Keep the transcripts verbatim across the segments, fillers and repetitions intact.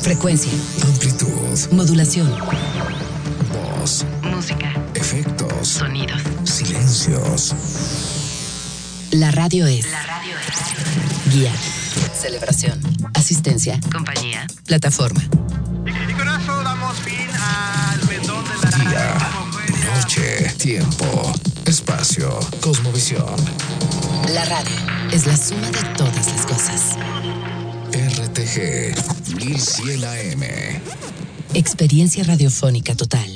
Frecuencia. Amplitud. Modulación. Voz. Música. Efectos. Sonidos. Silencios. La radio es. La radio es. Guía. Celebración. Asistencia. Compañía. Plataforma. Y con eso damos fin al pendón de la Día, noche, tiempo, espacio, cosmovisión. La radio es la suma de todas las cosas. R T G mil cien A M. Experiencia radiofónica total.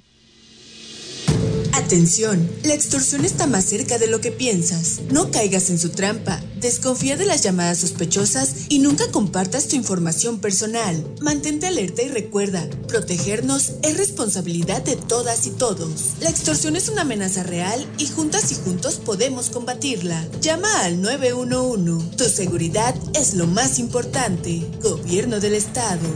Atención, la extorsión está más cerca de lo que piensas. No caigas en su trampa. Desconfía de las llamadas sospechosas y nunca compartas tu información personal. Mantente alerta y recuerda, protegernos es responsabilidad de todas y todos. La extorsión es una amenaza real y juntas y juntos podemos combatirla. Llama al nueve uno uno. Tu seguridad es lo más importante. Gobierno del Estado.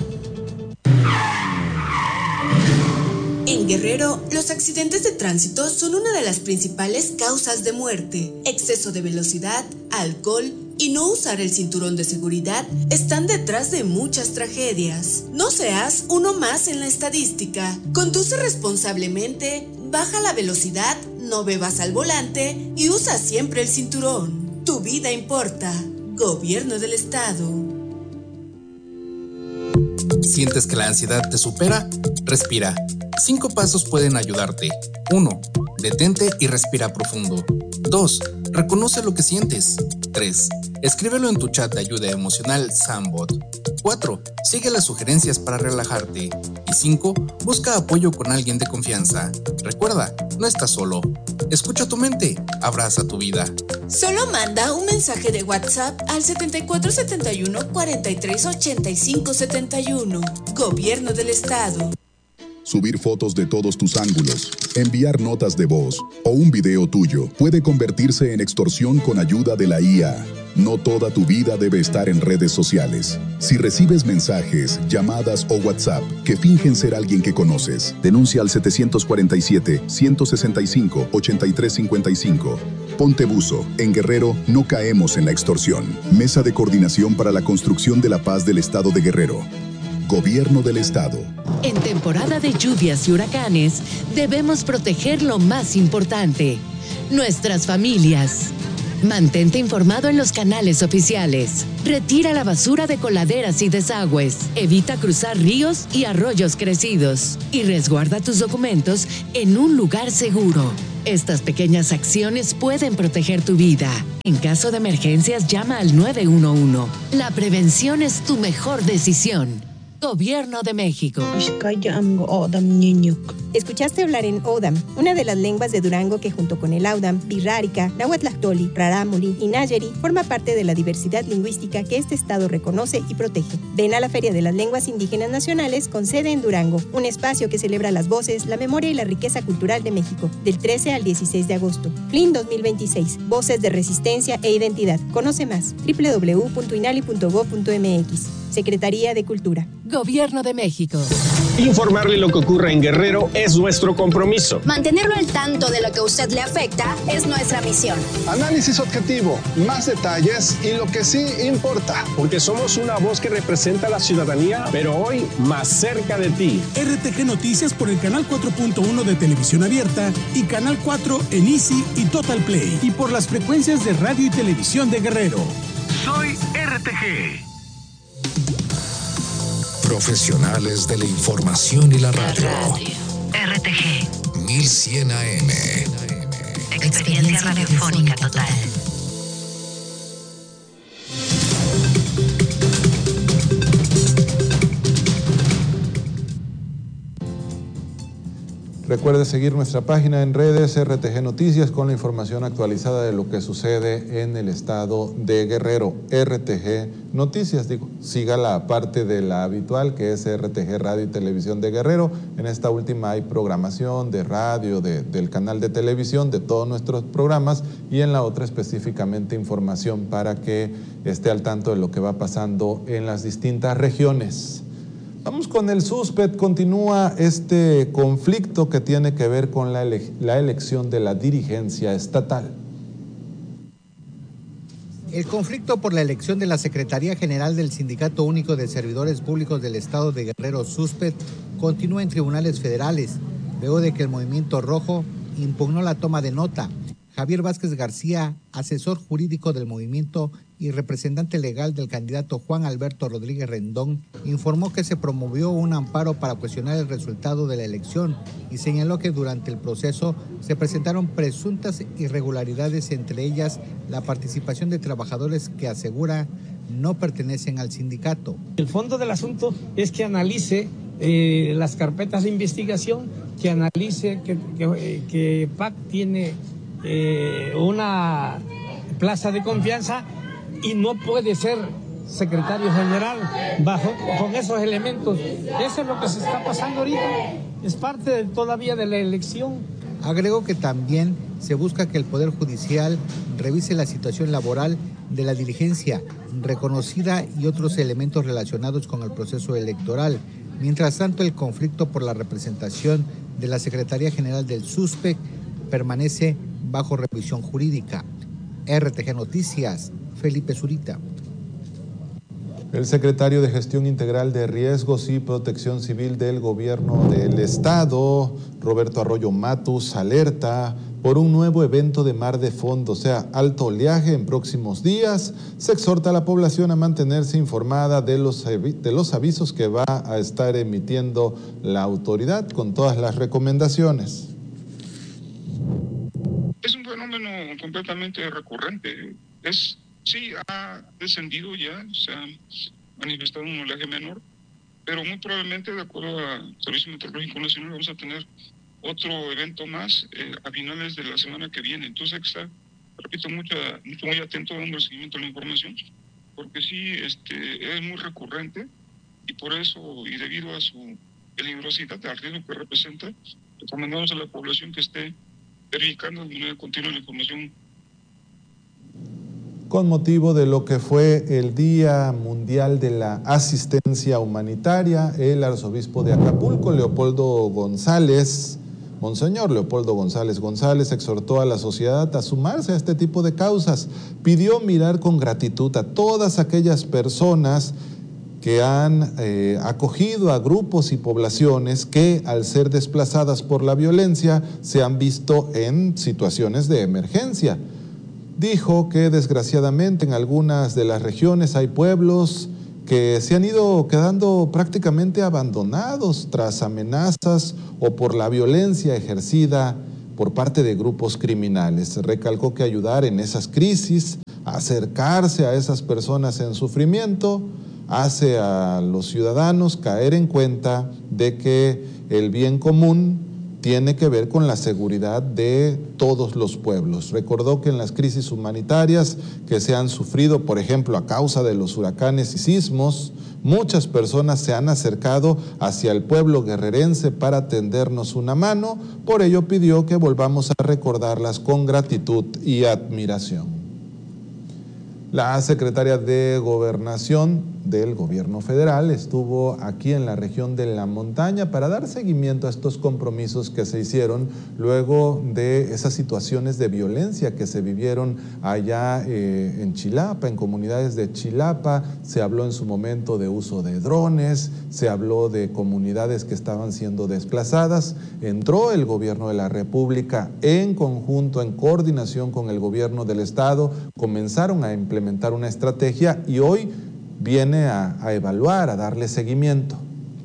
En Guerrero, los accidentes de tránsito son una de las principales causas de muerte. Exceso de velocidad, alcohol y no usar el cinturón de seguridad están detrás de muchas tragedias. No seas uno más en la estadística. Conduce responsablemente, baja la velocidad, no bebas al volante y usa siempre el cinturón. Tu vida importa. Gobierno del Estado. ¿Sientes que la ansiedad te supera? Respira. Cinco pasos pueden ayudarte. uno. Detente y respira profundo. dos. Reconoce lo que sientes. tres. Escríbelo en tu chat de ayuda emocional Sambot. cuatro. Sigue las sugerencias para relajarte. Y cinco. Busca apoyo con alguien de confianza. Recuerda, no estás solo. Escucha tu mente. Abraza tu vida. Solo manda un mensaje de WhatsApp al setenta y cuatro setenta y uno cuarenta y tres ochenta y cinco setenta y uno. Gobierno del Estado. Subir fotos de todos tus ángulos, enviar notas de voz o un video tuyo puede convertirse en extorsión con ayuda de la I A. No toda tu vida debe estar en redes sociales. Si recibes mensajes, llamadas o WhatsApp que fingen ser alguien que conoces, denuncia al setecientos cuarenta y siete, ciento sesenta y cinco, ochenta y tres cincuenta y cinco. Ponte buzo. En Guerrero no caemos en la extorsión. Mesa de Coordinación para la Construcción de la Paz del Estado de Guerrero. Gobierno del Estado. En temporada de lluvias y huracanes, debemos proteger lo más importante, nuestras familias. Mantente informado en los canales oficiales. Retira la basura de coladeras y desagües. Evita cruzar ríos y arroyos crecidos. Y resguarda tus documentos en un lugar seguro. Estas pequeñas acciones pueden proteger tu vida. En caso de emergencias, llama al nueve uno uno. La prevención es tu mejor decisión. Gobierno de México. Escuchaste hablar en Odam, una de las lenguas de Durango que junto con el Audam, Birrárica, Nahuatlactoli, Rarámuri y Nayeri forma parte de la diversidad lingüística que este estado reconoce y protege. Ven a la Feria de las Lenguas Indígenas Nacionales con sede en Durango, un espacio que celebra las voces, la memoria y la riqueza cultural de México, del trece al dieciséis de agosto. F L I N dos mil veintiséis, Voces de Resistencia e Identidad. Conoce más, doble u doble u doble u punto inali punto gob punto eme equis. Secretaría de Cultura. Gobierno de México. Informarle lo que ocurre en Guerrero es nuestro compromiso. Mantenerlo al tanto de lo que a usted le afecta es nuestra misión. Análisis objetivo, más detalles y lo que sí importa. Porque somos una voz que representa a la ciudadanía, pero hoy más cerca de ti. R T G Noticias por el canal cuatro punto uno de Televisión Abierta y canal cuatro en Easy y Total Play. Y por las frecuencias de radio y televisión de Guerrero. Soy R T G. Profesionales de la información y la radio. La radio. R T G mil cien A M. Experiencia radiofónica total. Recuerde seguir nuestra página en redes R T G Noticias con la información actualizada de lo que sucede en el estado de Guerrero. R T G Noticias, digo, siga la parte de la habitual que es R T G Radio y Televisión de Guerrero. En esta última hay programación de radio, de, del canal de televisión, de todos nuestros programas, y en la otra específicamente información para que esté al tanto de lo que va pasando en las distintas regiones. Vamos con el SUSPET. Continúa este conflicto que tiene que ver con la, ele la elección de la dirigencia estatal. El conflicto por la elección de la Secretaría General del Sindicato Único de Servidores Públicos del Estado de Guerrero, SUSPET, continúa en tribunales federales, luego de que el Movimiento Rojo impugnó la toma de nota. Javier Vázquez García, asesor jurídico del movimiento y representante legal del candidato Juan Alberto Rodríguez Rendón, informó que se promovió un amparo para cuestionar el resultado de la elección y señaló que durante el proceso se presentaron presuntas irregularidades, entre ellas la participación de trabajadores que asegura no pertenecen al sindicato. El fondo del asunto es que analice eh, las carpetas de investigación, que analice que, que, que P A C tiene Eh, una plaza de confianza y no puede ser secretario general bajo con esos elementos. Eso es lo que se está pasando ahorita, es parte de, todavía de la elección. Agregó que también se busca que el Poder Judicial revise la situación laboral de la dirigencia reconocida y otros elementos relacionados con el proceso electoral. Mientras tanto, el conflicto por la representación de la Secretaría General del SUSPEC permanece bajo revisión jurídica. R T G Noticias, Felipe Zurita. El secretario de Gestión Integral de Riesgos y Protección Civil del Gobierno del Estado, Roberto Arroyo Matus, alerta por un nuevo evento de mar de fondo, o sea, alto oleaje en próximos días. Se exhorta a la población a mantenerse informada de los, de los avisos que va a estar emitiendo la autoridad con todas las recomendaciones. Es un fenómeno completamente recurrente. Es, sí, ha descendido ya, se ha manifestado un oleaje menor, pero muy probablemente, de acuerdo al Servicio Meteorológico Nacional, vamos a tener otro evento más eh, a finales de la semana que viene. Entonces hay que estar, repito, mucho, mucho muy atento dando el seguimiento a la información, porque sí, este, es muy recurrente y por eso, y debido a su peligrosidad, al riesgo que representa, recomendamos a la población que esté verificando de manera continua la información. Con motivo de lo que fue el Día Mundial de la Asistencia Humanitaria, el arzobispo de Acapulco, Leopoldo González, Monseñor Leopoldo González González, exhortó a la sociedad a sumarse a este tipo de causas. Pidió mirar con gratitud a todas aquellas personas que han eh, acogido a grupos y poblaciones que, al ser desplazadas por la violencia, se han visto en situaciones de emergencia. Dijo que desgraciadamente en algunas de las regiones hay pueblos que se han ido quedando prácticamente abandonados tras amenazas o por la violencia ejercida por parte de grupos criminales. Recalcó que ayudar en esas crisis, acercarse a esas personas en sufrimiento, hace a los ciudadanos caer en cuenta de que el bien común tiene que ver con la seguridad de todos los pueblos. Recordó que en las crisis humanitarias que se han sufrido, por ejemplo, a causa de los huracanes y sismos, muchas personas se han acercado hacia el pueblo guerrerense para tendernos una mano. Por ello pidió que volvamos a recordarlas con gratitud y admiración. La secretaria de Gobernación del Gobierno Federal estuvo aquí en la región de la montaña para dar seguimiento a estos compromisos que se hicieron luego de esas situaciones de violencia que se vivieron allá eh, en Chilapa, en comunidades de Chilapa. Se habló en su momento de uso de drones, se habló de comunidades que estaban siendo desplazadas. Entró el Gobierno de la República en conjunto, en coordinación con el Gobierno del Estado, comenzaron a implementar una estrategia y hoy viene a, a evaluar, a darle seguimiento.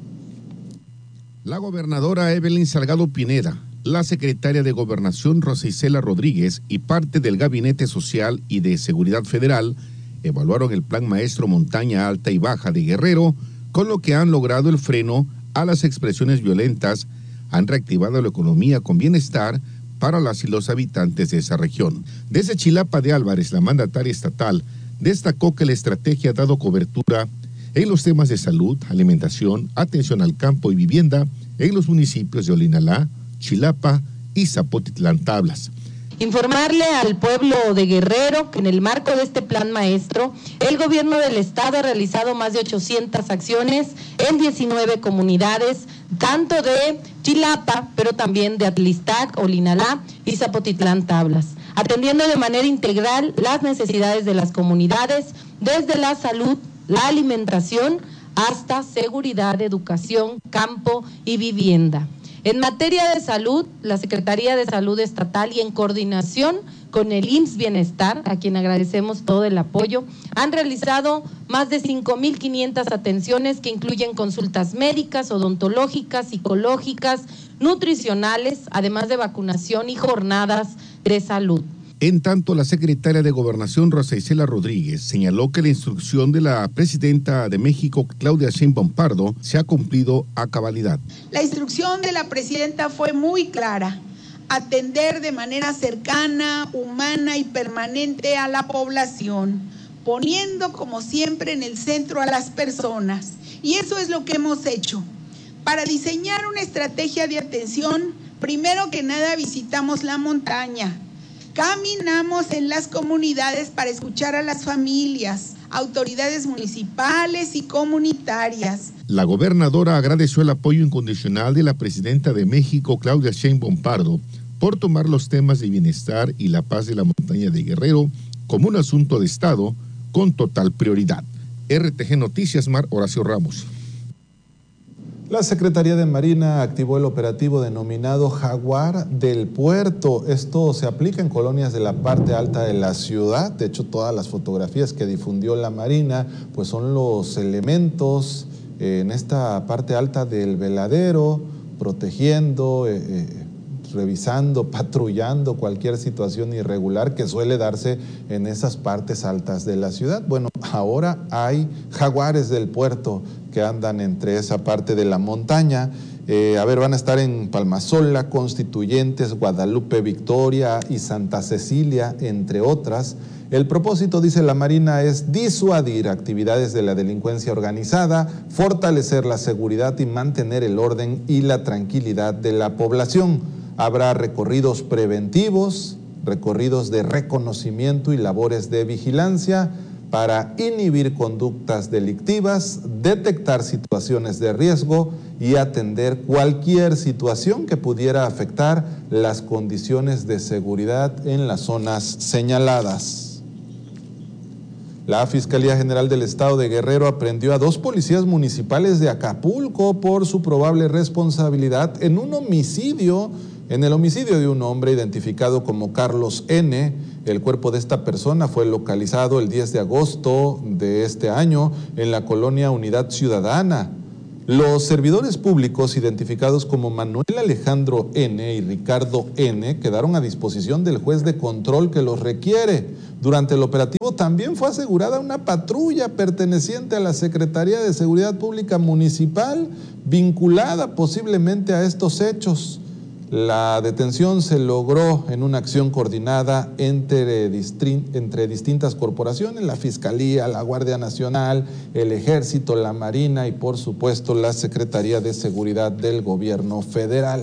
La gobernadora Evelyn Salgado Pineda, la secretaria de Gobernación Rosa Isela Rodríguez y parte del Gabinete Social y de Seguridad Federal evaluaron el Plan Maestro Montaña Alta y Baja de Guerrero, con lo que han logrado el freno a las expresiones violentas, han reactivado la economía con bienestar para las y los habitantes de esa región. Desde Chilapa de Álvarez, la mandataria estatal destacó que la estrategia ha dado cobertura en los temas de salud, alimentación, atención al campo y vivienda en los municipios de Olinalá, Chilapa y Zapotitlán Tablas. Informarle al pueblo de Guerrero que en el marco de este plan maestro, el gobierno del estado ha realizado más de ochocientas acciones en diecinueve comunidades, tanto de Chilapa, pero también de Atlistac, Olinalá y Zapotitlán Tablas. atendiendo de manera integral las necesidades de las comunidades, desde la salud, la alimentación, hasta seguridad, educación, campo y vivienda. En materia de salud, la Secretaría de Salud Estatal y en coordinación con el I M S S Bienestar, a quien agradecemos todo el apoyo, han realizado más de cinco mil quinientas atenciones que incluyen consultas médicas, odontológicas, psicológicas, nutricionales, además de vacunación y jornadas de salud. En tanto, la secretaria de Gobernación, Rosa Isela Rodríguez, señaló que la instrucción de la presidenta de México, Claudia Sheinbaum Pardo, se ha cumplido a cabalidad. La instrucción de la presidenta fue muy clara: atender de manera cercana, humana y permanente a la población, poniendo como siempre en el centro a las personas. Y eso es lo que hemos hecho. Para diseñar una estrategia de atención, primero que nada visitamos la montaña. Caminamos en las comunidades para escuchar a las familias, autoridades municipales y comunitarias. La gobernadora agradeció el apoyo incondicional de la presidenta de México, Claudia Sheinbaum Pardo, por tomar los temas de bienestar y la paz de la montaña de Guerrero como un asunto de Estado con total prioridad. R T G Noticias, Mar Horacio Ramos. La Secretaría de Marina activó el operativo denominado Jaguar del Puerto. Esto se aplica en colonias de la parte alta de la ciudad. De hecho, todas las fotografías que difundió la Marina pues son los elementos eh, en esta parte alta del veladero, protegiendo, eh, eh, revisando, patrullando cualquier situación irregular que suele darse en esas partes altas de la ciudad. Bueno, ahora hay jaguares del puerto que andan entre esa parte de la montaña. Eh, a ver, van a estar en Palmasola, Constituyentes, Guadalupe, Victoria y Santa Cecilia, entre otras. El propósito, dice la Marina, es disuadir actividades de la delincuencia organizada, fortalecer la seguridad y mantener el orden y la tranquilidad de la población. Habrá recorridos preventivos, recorridos de reconocimiento y labores de vigilancia para inhibir conductas delictivas, detectar situaciones de riesgo y atender cualquier situación que pudiera afectar las condiciones de seguridad en las zonas señaladas. La Fiscalía General del Estado de Guerrero aprehendió a dos policías municipales de Acapulco por su probable responsabilidad en un homicidio En el homicidio de un hombre identificado como Carlos N., el cuerpo de esta persona fue localizado el diez de agosto de este año en la colonia Unidad Ciudadana. Los servidores públicos identificados como Manuel Alejandro N. y Ricardo N. quedaron a disposición del juez de control que los requiere. Durante el operativo también fue asegurada una patrulla perteneciente a la Secretaría de Seguridad Pública Municipal, vinculada posiblemente a estos hechos. La detención se logró en una acción coordinada entre, entre distintas corporaciones, la Fiscalía, la Guardia Nacional, el Ejército, la Marina y por supuesto la Secretaría de Seguridad del Gobierno Federal.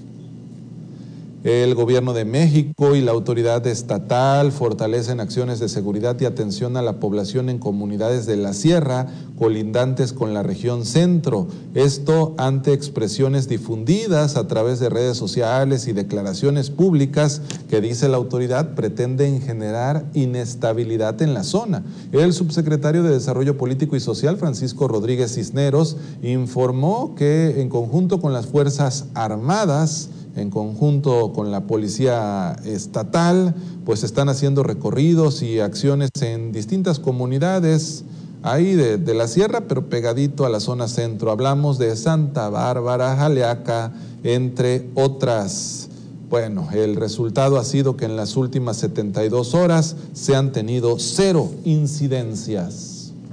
El Gobierno de México y la autoridad estatal fortalecen acciones de seguridad y atención a la población en comunidades de la sierra colindantes con la región centro. Esto ante expresiones difundidas a través de redes sociales y declaraciones públicas que, dice la autoridad, pretenden generar inestabilidad en la zona. El subsecretario de Desarrollo Político y Social, Francisco Rodríguez Cisneros, informó que en conjunto con las Fuerzas Armadas, en conjunto con la Policía Estatal, pues están haciendo recorridos y acciones en distintas comunidades ahí de, de la sierra, pero pegadito a la zona centro. Hablamos de Santa Bárbara, Jaleaca, entre otras. Bueno, el resultado ha sido que en las últimas setenta y dos horas se han tenido cero incidencias.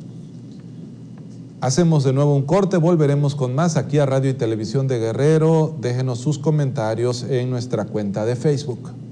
Hacemos de nuevo un corte, volveremos con más aquí a Radio y Televisión de Guerrero. Déjenos sus comentarios en nuestra cuenta de Facebook.